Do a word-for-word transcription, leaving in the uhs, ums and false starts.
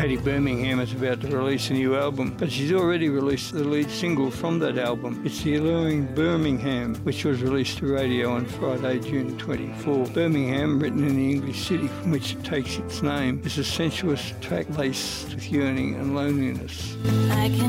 Hattie Birmingham is about to release a new album, but she's already released the lead single from that album. It's the alluring Birmingham, which was released to radio on Friday, June twenty-fourth. Birmingham, written in the English city from which it takes its name, is a sensuous track laced with yearning and loneliness. I can